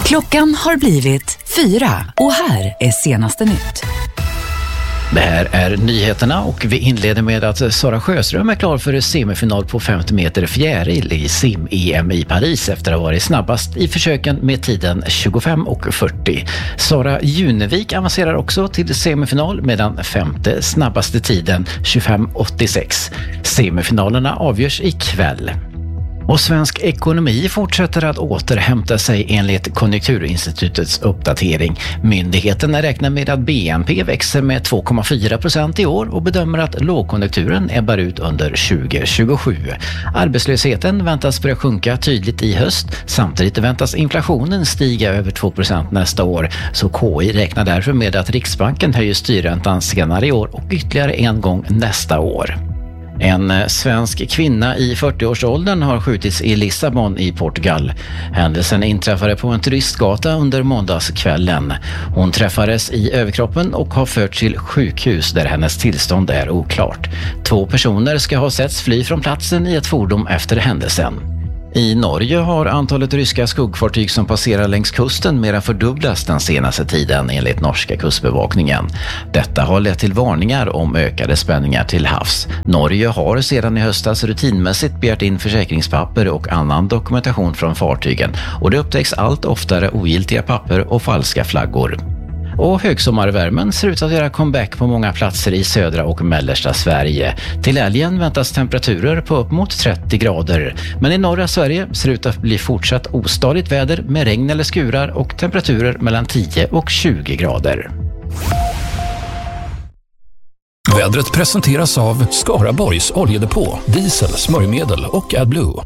Klockan har blivit 4 och här är senaste nytt. Det här är nyheterna och vi inleder med att Sara Sjöström är klar för semifinal på 50 meter fjäril i sim-EM i Paris efter att ha varit snabbast i försöken med tiden 25:40. Sara Junevik avancerar också till semifinal med den femte snabbaste tiden 25:86. Semifinalerna avgörs ikväll. Och svensk ekonomi fortsätter att återhämta sig enligt Konjunkturinstitutets uppdatering. Myndigheten räknar med att BNP växer med 2,4% i år och bedömer att lågkonjunkturen ebbar ut under 2027. Arbetslösheten väntas börja sjunka tydligt i höst. Samtidigt väntas inflationen stiga över 2% nästa år. Så KI räknar därför med att Riksbanken höjer styrräntan senare i år och ytterligare en gång nästa år. En svensk kvinna i 40-årsåldern har skjutits i Lissabon i Portugal. Händelsen inträffade på en turistgata under måndagskvällen. Hon träffades i överkroppen och har förts till sjukhus där hennes tillstånd är oklart. 2 personer ska ha setts fly från platsen i ett fordon efter händelsen. I Norge har antalet ryska skuggfartyg som passerar längs kusten mer än fördubblats den senaste tiden enligt norska kustbevakningen. Detta har lett till varningar om ökade spänningar till havs. Norge har sedan i höstas rutinmässigt begärt in försäkringspapper och annan dokumentation från fartygen och det upptäcks allt oftare ogiltiga papper och falska flaggor. Och högsommarvärmen ser ut att göra comeback på många platser i södra och mellersta Sverige. Till helgen väntas temperaturer på upp mot 30 grader. Men i norra Sverige ser det ut att bli fortsatt ostadigt väder med regn eller skurar och temperaturer mellan 10 och 20 grader. Vädret presenteras av Skaraborgs oljedepå, diesel, smörjmedel och AdBlue.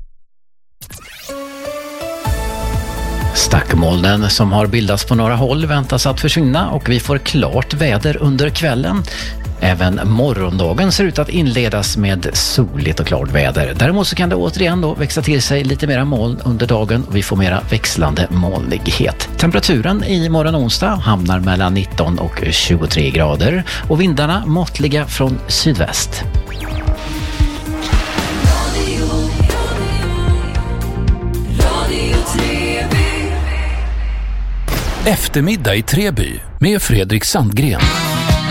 Stackmolnen som har bildats på några håll väntas att försvinna och vi får klart väder under kvällen. Även morgondagen ser ut att inledas med soligt och klart väder. Däremot så kan det återigen då växa till sig lite mera moln under dagen och vi får mera växlande molnighet. Temperaturen i morgon onsdag hamnar mellan 19 och 23 grader och vindarna måttliga från sydväst. Eftermiddag i Treby med Fredrik Sandgren.